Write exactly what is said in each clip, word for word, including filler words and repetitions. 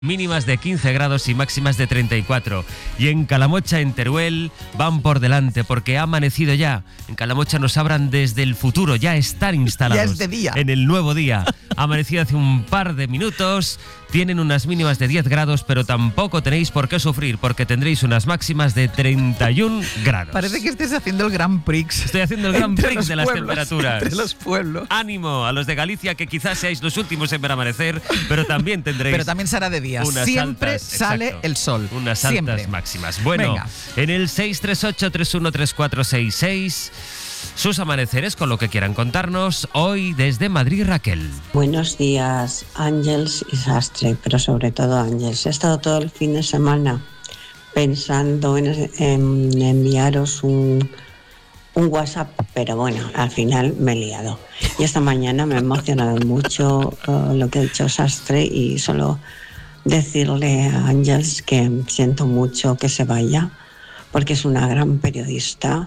Mínimas de quince grados y máximas de treinta y cuatro. Y en Calamocha, en Teruel, van por delante porque ha amanecido ya. En Calamocha nos hablan desde el futuro, ya están instalados. Ya es de día. En el nuevo día. Ha amanecido hace un par de minutos. Tienen unas mínimas de diez grados, pero tampoco tenéis por qué sufrir porque tendréis unas máximas de treinta y un grados. Parece que estés haciendo el Grand Prix. Estoy haciendo el Grand Prix de las pueblos, temperaturas. Entre los pueblos. Ánimo a los de Galicia, que quizás seáis los últimos en ver amanecer, pero también tendréis... Pero también será de día. Unas Siempre altas, sale exacto, el sol. Unas Siempre. altas máximas. Bueno, Venga. en el seis tres ocho, tres uno tres cuatro seis seis, sus amaneceres con lo que quieran contarnos. Hoy desde Madrid, Raquel. Buenos días, Ángels y Sastre, pero sobre todo Ángels. He estado todo el fin de semana pensando en, en enviaros un, un WhatsApp, pero bueno, al final me he liado. Y esta mañana me ha emocionado mucho uh, lo que ha dicho Sastre, y solo decirle a Ángels que siento mucho que se vaya, porque es una gran periodista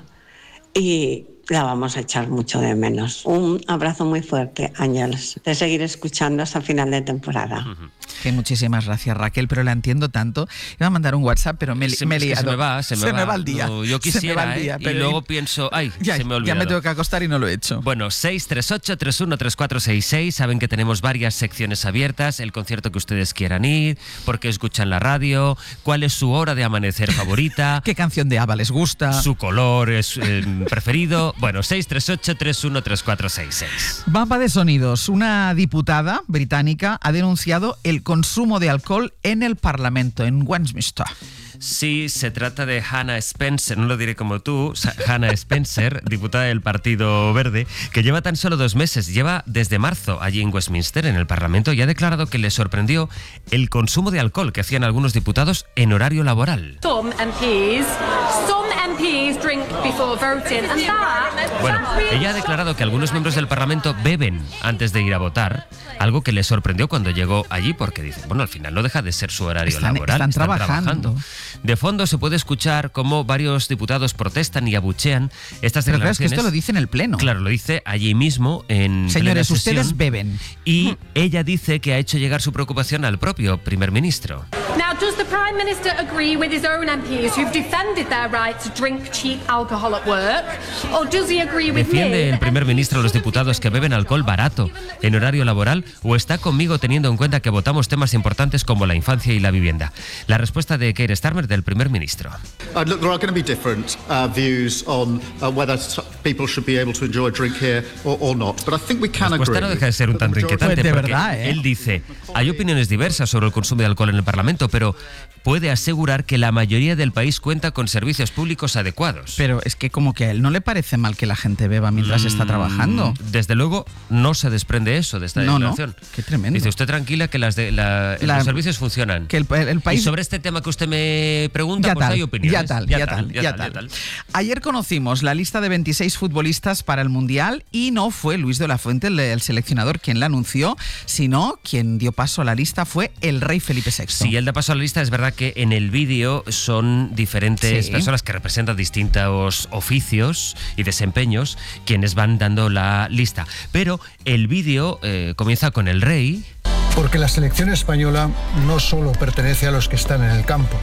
y la vamos a echar mucho de menos. Un abrazo muy fuerte, Ángels. Te seguiré escuchando hasta final de temporada. Uh-huh. Que muchísimas gracias, Raquel, pero la entiendo tanto. Iba a mandar un WhatsApp, pero me, se, me he es que liado. se me va, se me, se va. me va el día. No, yo quisiera, día, ¿eh? Y luego pienso, ay, ya, se me ha olvidado. Ya me tengo que acostar y no lo he hecho. Bueno, seis tres ocho, tres uno tres cuatro seis seis. Saben que tenemos varias secciones abiertas. El concierto que ustedes quieran ir, por qué escuchan la radio, cuál es su hora de amanecer favorita, qué canción de ABBA les gusta, su color es eh, preferido. Bueno, seis tres ocho, tres uno tres cuatro seis seis. Mapa de sonidos. Una diputada británica ha denunciado el consumo de alcohol en el Parlamento, en Westminster. Sí, se trata de Hannah Spencer, no lo diré como tú, Hannah Spencer, diputada del Partido Verde, que lleva tan solo dos meses, lleva desde marzo allí en Westminster, en el Parlamento, y ha declarado que le sorprendió el consumo de alcohol que hacían algunos diputados en horario laboral. Some M Ps, some M Ps drink before voting, and that... Bueno, ella ha declarado que algunos miembros del Parlamento beben antes de ir a votar, algo que le sorprendió cuando llegó allí, porque dice, bueno, al final no deja de ser su horario están, laboral. Están, están trabajando. trabajando. De fondo se puede escuchar cómo varios diputados protestan y abuchean estas Pero declaraciones. claro, es que esto lo dice en el Pleno. Claro, lo dice allí mismo en Señores, plena ustedes sesión, beben. Y ella dice que ha hecho llegar su preocupación al propio primer ministro. Now, does the Prime Minister agree with his own M Ps who've defended their right to drink cheap alcohol at work? Or does he agree with ¿Defiende me? el primer ministro a los diputados que beben alcohol barato en horario laboral, o está conmigo teniendo en cuenta que votamos temas importantes como la infancia y la vivienda? La respuesta de Keir Starmer, del primer ministro. Uh, look, there are going to be different uh, views on uh, whether people should be able to enjoy a drink here or, or not, but I think we can La respuesta no agree. deja de ser un tanto inquietante, Pues de porque verdad, ¿eh? él dice, hay opiniones diversas sobre el consumo de alcohol en el Parlamento, pero puede asegurar que la mayoría del país cuenta con servicios públicos adecuados. Pero es que como que a él no le parece mal que la gente beba mientras Mm, está trabajando. Desde luego no se desprende eso de esta No, no, declaración. qué tremendo. Dice usted tranquila que las de, la, La- los servicios funcionan. Que el, el país... Y sobre este tema que usted me pregunta, Ya pues tal, hay opiniones. ya tal, ya tal, ya tal. Ayer conocimos la lista de veintiséis futbolistas para el Mundial y no fue Luis de la Fuente, el, el seleccionador, quien la anunció, sino quien dio paso a la lista fue el rey Felipe sexto. Si él da paso a la lista, es verdad que en el vídeo son diferentes Sí. personas que representan distintos oficios y desempeños quienes van dando la lista. Pero el vídeo eh, comienza con el rey. Porque la selección española no solo pertenece a los que están en el campo,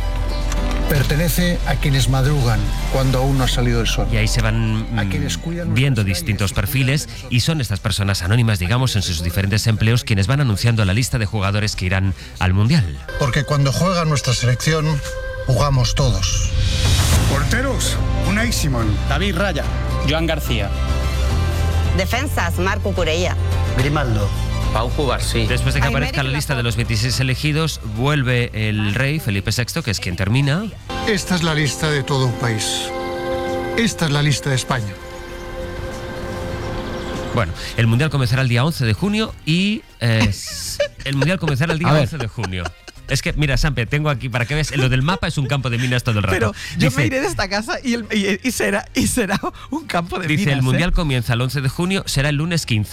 pertenece a quienes madrugan cuando aún no ha salido el sol. Y ahí se van A quienes cuidan mm, viendo nuestras distintos calles y perfiles, cuidan de nosotros. y son estas personas anónimas, digamos, en sus diferentes empleos, quienes van anunciando la lista de jugadores que irán al Mundial. Porque cuando juega nuestra selección, jugamos todos. Porteros, Unai Simón. David Raya. Joan García. Defensas, Marco Curella. Grimaldo. Pau Cubarsí. Después de que Ay, aparezca la Mary lista de los veintiséis elegidos, vuelve el rey Felipe sexto, que es quien termina. Esta es la lista de todo un país. Esta es la lista de España. Bueno, el Mundial comenzará el día once de junio y eh, el Mundial comenzará el día once de junio. Es que, mira, Sampe, tengo aquí para que veas, lo del mapa es un campo de minas todo el rato. Pero yo Dice- me iré de esta casa y, el- y- y será, y será un campo de Dice, minas, el Mundial ¿eh? comienza el once de junio, será el lunes quince.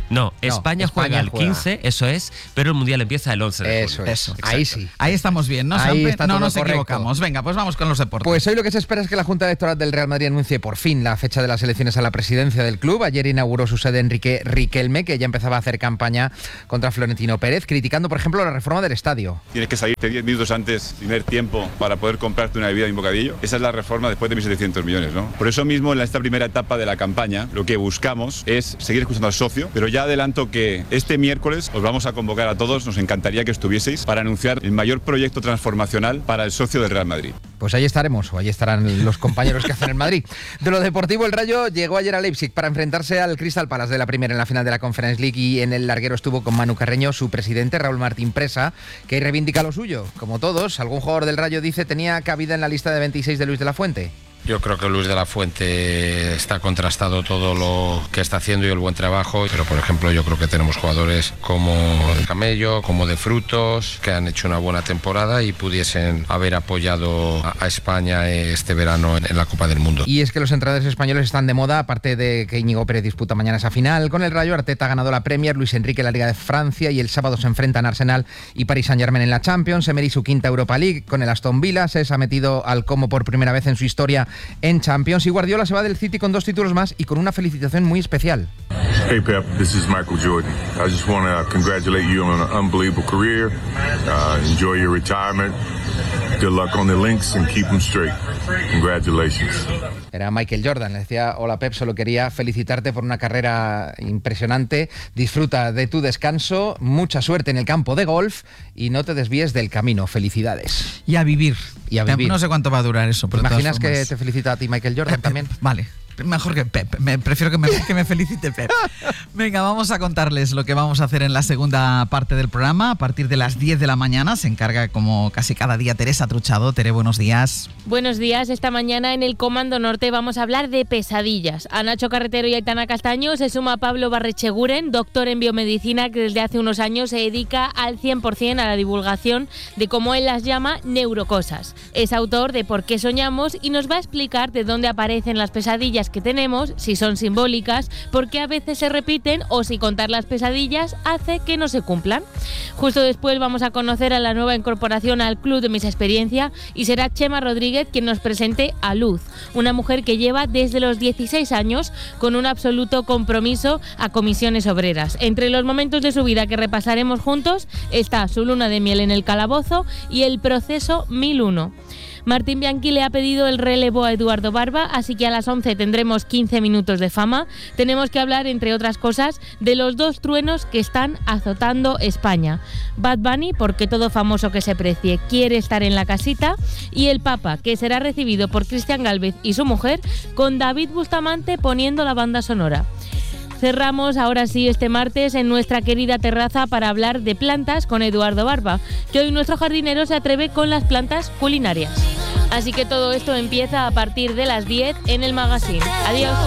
No, España, no, España juega el juega. quince, eso es, pero el Mundial empieza el once de Eso junio. es, ahí sí. Ahí estamos bien, ¿no, Ahí Sampe? está No todo nos correcto. equivocamos. Venga, pues vamos con los deportes. Pues hoy lo que se espera es que la Junta Electoral del Real Madrid anuncie por fin la fecha de las elecciones a la presidencia del club. Ayer inauguró su sede Enrique Riquelme, que ya empezaba a hacer campaña contra Florentino Pérez, criticando, por ejemplo, la reforma del estadio. Tienes que salirte diez minutos antes, primer tiempo, para poder comprarte una bebida y un bocadillo. Esa es la reforma después de mil setecientos millones, ¿no? Por eso mismo, en esta primera etapa de la campaña, lo que buscamos es seguir escuchando al socio, pero ya adelanto que este miércoles os vamos a convocar a todos, nos encantaría que estuvieseis, para anunciar el mayor proyecto transformacional para el socio del Real Madrid. Pues ahí estaremos, o ahí estarán los compañeros que hacen en Madrid. De lo deportivo, el Rayo llegó ayer a Leipzig para enfrentarse al Crystal Palace de la Primera en la final de la Conference League, y en el larguero estuvo con Manu Carreño su presidente, Raúl Martín Presa, que reivindica lo suyo. Como todos, algún jugador del Rayo dice tenía cabida en la lista de veintiséis de Luis de la Fuente. Yo creo que Luis de la Fuente está contrastado todo lo que está haciendo y el buen trabajo, pero por ejemplo yo creo que tenemos jugadores como de Camello, como de Frutos, que han hecho una buena temporada y pudiesen haber apoyado a España este verano en la Copa del Mundo. Y es que los entrenadores españoles están de moda, aparte de que Íñigo Pérez disputa mañana esa final con el Rayo. Arteta ha ganado la Premier, Luis Enrique la Liga de Francia, y el sábado se enfrentan Arsenal y Paris Saint-Germain en la Champions. Emery su quinta Europa League con el Aston Villa, se ha metido al Como por primera vez en su historia en Champions, y Guardiola se va del City con dos títulos más y con una felicitación muy especial. Hey Pep, this is Michael Jordan. I just want to congratulate you on an unbelievable career. Uh, enjoy your retirement. Good luck on the links and keep them straight. Congratulations. Era Michael Jordan, le decía: hola Pep, solo quería felicitarte por una carrera impresionante. Disfruta de tu descanso, mucha suerte en el campo de golf y no te desvíes del camino. Felicidades. Y a vivir. Y a vivir. No sé cuánto va a durar eso. ¿Te imaginas que te felicita a ti Michael Jordan también? Vale. Mejor que Pep, me, prefiero que me, que me felicite Pep. Venga, vamos a contarles lo que vamos a hacer en la segunda parte del programa. A partir de las diez de la mañana se encarga, como casi cada día, Teresa Truchado. Tere, buenos días. Buenos días. Esta mañana en el Comando Norte vamos a hablar de pesadillas. A Nacho Carretero y Aitana Castaño se suma Pablo Barrecheguren, doctor en biomedicina, que desde hace unos años se dedica al cien por ciento a la divulgación de, como él las llama, neurocosas. Es autor de Por qué soñamos y nos va a explicar de dónde aparecen las pesadillas que tenemos, si son simbólicas, por qué a veces se repiten o si contar las pesadillas hace que no se cumplan. Justo después vamos a conocer a la nueva incorporación al Club de Mis Experiencia y será Chema Rodríguez quien nos presente a Luz, una mujer que lleva desde los dieciséis años con un absoluto compromiso a comisiones obreras. Entre los momentos de su vida que repasaremos juntos está su luna de miel en el calabozo y el proceso mil uno. Martín Bianchi le ha pedido el relevo a Eduardo Barba, así que a las once tendremos quince minutos de fama. Tenemos que hablar, entre otras cosas, de los dos truenos que están azotando España. Bad Bunny, porque todo famoso que se precie quiere estar en la casita, y el Papa, que será recibido por Cristian Gálvez y su mujer, con David Bustamante poniendo la banda sonora. Cerramos ahora sí este martes en nuestra querida terraza para hablar de plantas con Eduardo Barba, que hoy nuestro jardinero se atreve con las plantas culinarias. Así que todo esto empieza a partir de las diez en el Magazine. Adiós.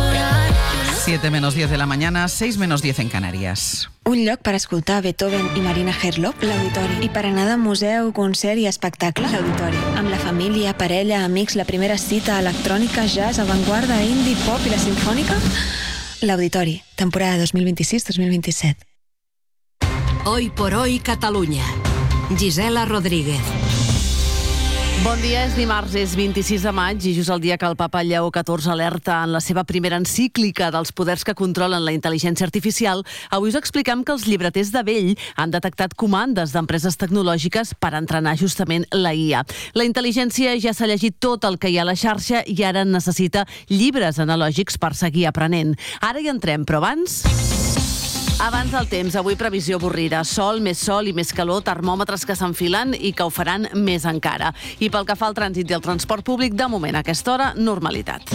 siete menos diez de la mañana, seis menos diez en Canàries. Un lloc per escoltar Beethoven i Marina Herlop, l'Auditori. I per anar de museu, concert i espectacle, l'Auditori. Amb la família, parella, amics, la primera cita, electrònica, jazz, avantguarda, indie, pop i la sinfònica... L'Auditori, temporada dos mil vint-i-sis dos mil vint-i-set. Hoy por hoy Catalunya. Gisela Rodríguez. Bon dia, és dimarts, és vint-i-sis de maig i just el dia que el papa Lleó catorze alerta en la seva primera encíclica dels poders que controlen la intel·ligència artificial. Avui us expliquem que els llibreters de vell han detectat comandes d'empreses tecnològiques per entrenar justament la I A. La intel·ligència ja s'ha llegit tot el que hi ha a la xarxa i ara necessita llibres analògics per seguir aprenent. Ara hi entrem, però abans... Abans del temps, avui previsió avorrida. Sol, més sol i més calor, termòmetres que s'enfilen i que ho faran més encara. I pel que fa al trànsit i al transport públic, de moment a aquesta hora, normalitat.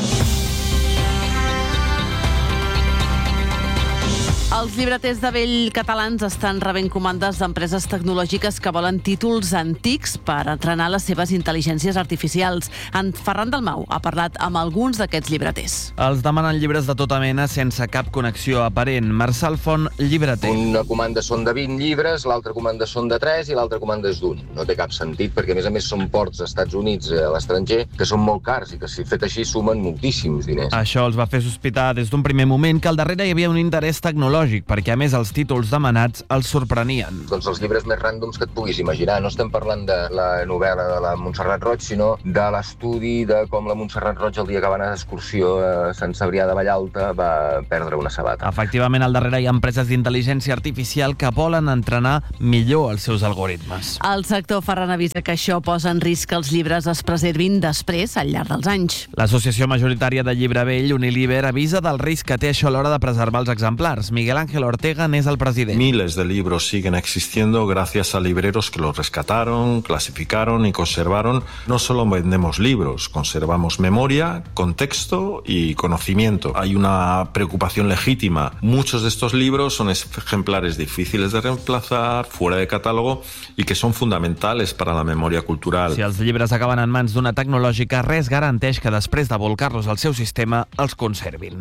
Els llibreters de vell catalans estan rebent comandes d'empreses tecnològiques que volen títols antics per entrenar les seves intel·ligències artificials. En Ferran Dalmau ha parlat amb alguns d'aquests llibreters. Els demanen llibres de tota mena sense cap connexió aparent. Marçal Font, llibreter. Una comanda són de vint llibres, l'altra comanda són de tres i l'altra comanda és d'un. No té cap sentit perquè, a més a més, són ports als Estats Units, a l'estranger, que són molt cars i que, si fet així, sumen moltíssims diners. Això els va fer sospitar des d'un primer moment que al darrere hi havia un interès tecnològic lògic, perquè a més els títols demanats els sorprenien. Doncs els llibres més ràndoms que et puguis imaginar. No estem parlant de la novel·la de la Montserrat Roig, sinó de l'estudi de com la Montserrat Roig el dia que va anar d'excursió a Sant Cebrià de Vallalta va perdre una sabata. Efectivament, al darrere hi ha empreses d'intel·ligència artificial que volen entrenar millor els seus algoritmes. El sector Ferran avisa que això posa en risc que els llibres es preservin després al llarg dels anys. L'associació majoritària de llibre vell, Uniliber, avisa del risc que té això a l'hora de preservar els exemplars. Miguel Ángel Ortega n'és el president. Miles de libros siguen existiendo gracias a libreros que los rescataron, clasificaron y conservaron. No solo vendemos libros, conservamos memoria, contexto y conocimiento. Hay una preocupación legítima. Muchos de estos libros son ejemplares difíciles de reemplazar, fuera de catálogo y que son fundamentales para la memoria cultural. Si els llibres acaben en mans d'una tecnològica, res garanteix que després de volcar-los al seu sistema els conservin.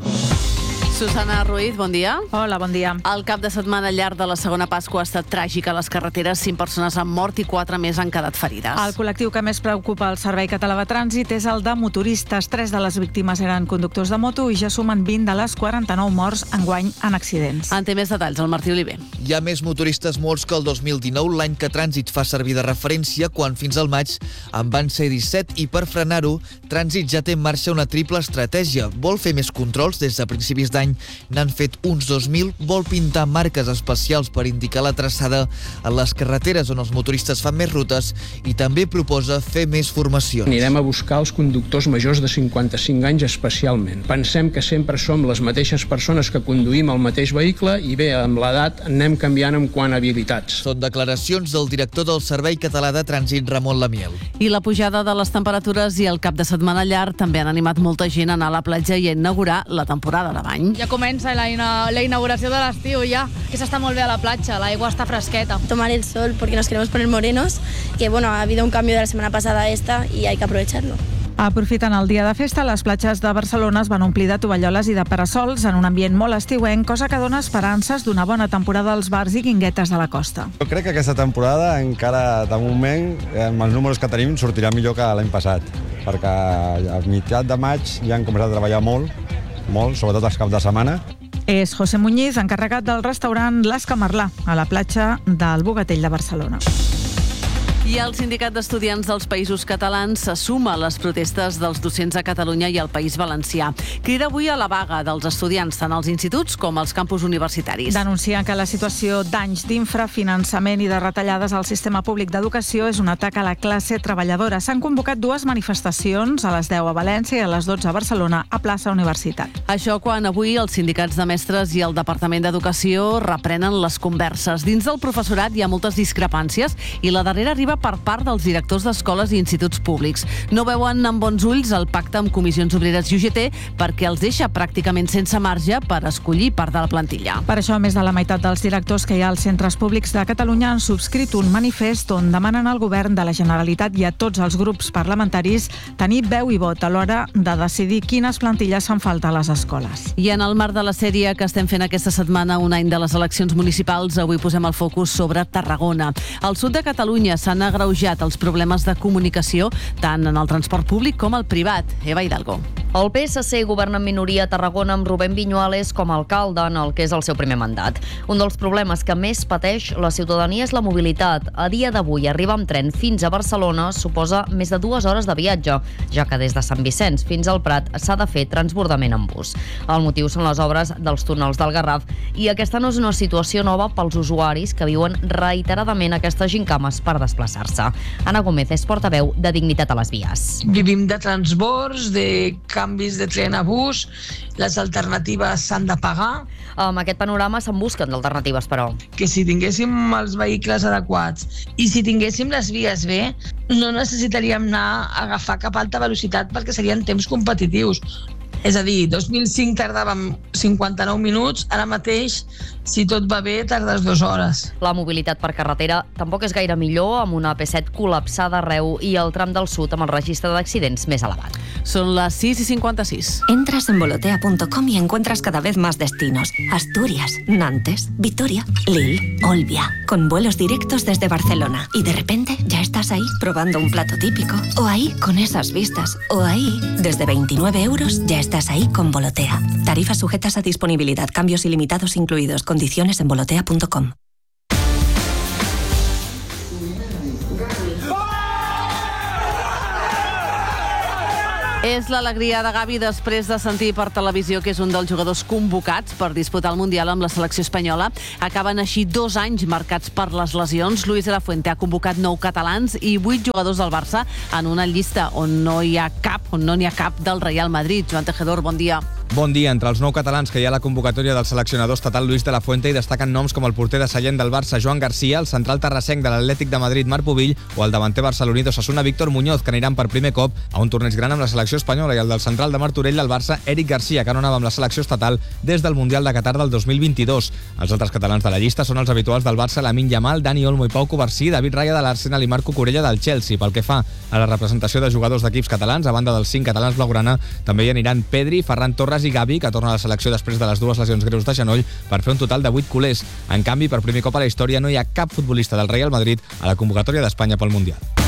Susana Ruiz, bon dia. Hola, bon dia. El cap de setmana llarg de la segona Pasqua ha estat tràgic a les carreteres. Cinc persones han mort i quatre més han quedat ferides. El col·lectiu que més preocupa el Servei Català de Trànsit és el de motoristes. Tres de les víctimes eren conductors de moto i ja sumen vint de les quaranta-nou morts enguany en accidents. En té més detalls, el Martí Oliver. Hi ha més motoristes morts que el dos mil dinou, l'any que Trànsit fa servir de referència, quan fins al maig en van ser disset, i per frenar-ho, Trànsit ja té en marxa una triple estratègia. Vol fer més controls des de principis d'any, n'han fet uns dos mil, vol pintar marques especials per indicar la traçada en les carreteres on els motoristes fan més rutes i també proposa fer més formacions. Anirem a buscar els conductors majors de cinquanta-cinc anys especialment. Pensem que sempre som les mateixes persones que conduïm el mateix vehicle i bé, amb l'edat anem canviant en quant a habilitats. Són declaracions del director del Servei Català de Trànsit, Ramon Lamiel. I la pujada de les temperatures i el cap de setmana llarg també han animat molta gent a anar a la platja i a inaugurar la temporada de bany. Ja comença la, ina la inauguració de l'estiu ja, que s'està molt bé a la platja, l'aigua està fresqueta. Tomar el sol porque nos queremos poner morenos, que bueno, ha habido un cambio de la semana pasada a esta y hay que aprovecharlo. Aprofitant el dia de festa, les platges de Barcelona es van omplir de tovalloles i de parasols en un ambient molt estiuenc, cosa que dona esperances d'una bona temporada als bars i guinguetes de la costa. Jo crec que aquesta temporada encara, de moment, amb els números que tenim, sortirà millor que l'any passat, perquè a mitjà de maig ja han començat a treballar molt, molt, sobretot els caps de setmana. És José Muñiz, encarregat del restaurant Las Camarlà, a la platja del Bogatell de Barcelona. I el Sindicat d'Estudiants dels Països Catalans se suma a les protestes dels docents a Catalunya i al País Valencià. Crida avui a la vaga dels estudiants, tant als instituts com als campus universitaris. Denuncien que la situació d'anys d'infrafinançament i de retallades al sistema públic d'educació és un atac a la classe treballadora. S'han convocat dues manifestacions, a les deu a València i a les dotze a Barcelona, a plaça Universitat. Això quan avui els sindicats de mestres i el Departament d'Educació reprenen les converses. Dins del professorat hi ha moltes discrepàncies i la darrera arriba per part dels directors d'escoles i instituts públics. No veuen amb bons ulls el pacte amb Comissions Obreres i U G T perquè els deixa pràcticament sense marge per escollir part de la plantilla. Per això, més de la meitat dels directors que hi ha als centres públics de Catalunya han subscrit un manifest on demanen al govern de la Generalitat i a tots els grups parlamentaris tenir veu i vot a l'hora de decidir quines plantilles fan falta a les escoles. I en el marc de la sèrie que estem fent aquesta setmana, un any de les eleccions municipals, avui posem el focus sobre Tarragona. Al sud de Catalunya s'han agreujat els problemes de comunicació tant en el transport públic com el privat. Eva Hidalgo. El P S C governa en minoria a Tarragona amb Rubén Viñuales com a alcalde en el que és el seu primer mandat. Un dels problemes que més pateix la ciutadania és la mobilitat. A dia d'avui, arribar amb tren fins a Barcelona suposa més de dues hores de viatge, ja que des de Sant Vicenç fins al Prat s'ha de fer transbordament en bus. El motiu són les obres dels túnels del Garraf i aquesta no és una situació nova pels usuaris que viuen reiteradament aquestes gincames per desplaçar-se. Ana Gómez és portaveu de Dignitat a les Vies. Vivim de transbords, de canvis de tren a bus, les alternatives s'han de pagar. Amb aquest panorama se'n busquen d'alternatives, però. Que si tinguéssim els vehicles adequats i si tinguéssim les vies bé, no necessitaríem anar a agafar cap alta velocitat perquè serien temps competitius. És a dir, dos mil cinc tardàvem cinquanta-nou minuts, ara mateix, si tot va bé, tardes dues hores. La mobilitat per carretera tampoc és gaire millor, amb una A P set col·lapsada arreu i el tram del sud amb el registre d'accidents més elevat. Son las seis y cincuenta y seis. Entras en volotea punto com y encuentras cada vez más destinos. Asturias, Nantes, Vitoria, Lille, Olbia, con vuelos directos desde Barcelona. Y de repente ya estás ahí. probando un plato típico, o ahí con esas vistas, o ahí, desde veintinueve euros ya estás ahí con Volotea. Tarifas sujetas a disponibilidad, cambios ilimitados incluidos, condiciones en volotea punto com. És l'alegria de Gavi després de sentir per televisió que és un dels jugadors convocats per disputar el Mundial amb la selecció espanyola. Acaben així dos anys marcats per les lesions. Luis de la Fuente ha convocat nou catalans i vuit jugadors del Barça en una llista on no hi ha cap, on no n'hi ha cap del Real Madrid. Joan Tejedor, bon dia. Bon dia. Entre els nou catalans que hi ha a la convocatòria del seleccionador estatal Luis de la Fuente hi destaquen noms com el porter de Sallent del Barça, Joan Garcia, el central terrassenc de l'Atlètic de Madrid, Marc Pubill, o el davanter barceloní d'Osasuna, Víctor Muñoz, que aniran per primer cop a un torneig gran amb la selecció espanyola, i el del central de Martorell del Barça, Eric Garcia, que no anava amb la selecció estatal des del Mundial de Qatar del dos mil vint-i-dos. Els altres catalans de la llista són els habituals del Barça, Lamine Yamal, Dani Olmo i Pau Covarsí, David Raya de l'Arsenal i Marco Corella del Chelsea. Pel que fa a la representació de jugadors d'equips catalans, a banda dels cinc catalans blaugrana, també hi aniran Pedri, Ferran Torres i Gavi, que torna a la selecció després de les dues lesions greus de genoll, per fer un total de vuit culers. En canvi, per primer cop a la història no hi ha cap futbolista del Real Madrid a la convocatòria d'Espanya pel Mundial.